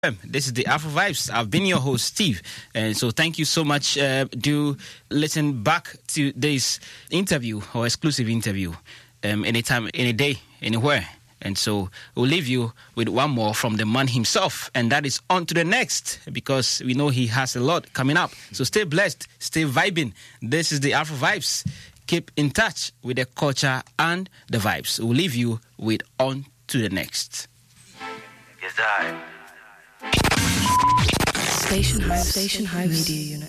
This is the Afro Vibes. I've been your host, Steve. And so thank you so much. Do listen back to this interview or exclusive interview anytime, any day, anywhere. And so we'll leave you with one more from the man himself. And that is on to the next, because we know he has a lot coming up. So stay blessed, stay vibing. This is the Afro Vibes. Keep in touch with the culture and the vibes. We'll leave you with on to the next. Yes, I. Station High Radio Unit.